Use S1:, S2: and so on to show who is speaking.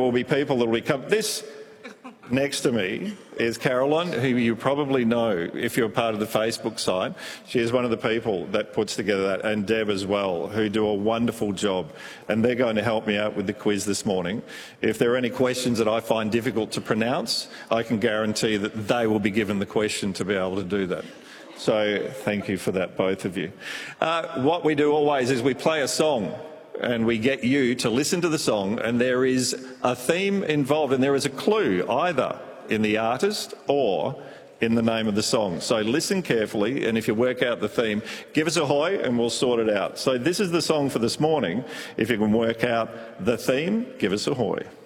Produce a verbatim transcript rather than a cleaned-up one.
S1: will be people that will be come. This next to me is Caroline, who you probably know if you're part of the Facebook side. She is one of the people that puts together that, and Deb as well, who do a wonderful job. And they're going to help me out with the quiz this morning. If there are any questions that I find difficult to pronounce, I can guarantee that they will be given the question to be able to do that. So thank you for that, both of you. Uh, what we do always is we play a song and we get you to listen to the song, and there is a theme involved and there is a clue either in the artist or in the name of the song. So listen carefully, and if you work out the theme, give us a hoy and we'll sort it out. So this is the song for this morning. If you can work out the theme, give us a hoy.